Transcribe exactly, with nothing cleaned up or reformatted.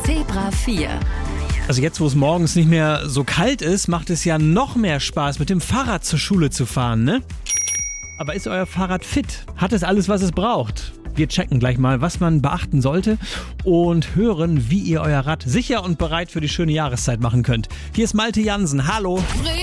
Zebra vier. Also jetzt, wo es morgens nicht mehr so kalt ist, macht es ja noch mehr Spaß, mit dem Fahrrad zur Schule zu fahren, ne? Aber ist euer Fahrrad fit? Hat es alles, was es braucht? Wir checken gleich mal, was man beachten sollte und hören, wie ihr euer Rad sicher und bereit für die schöne Jahreszeit machen könnt. Hier ist Malte Jansen. Hallo!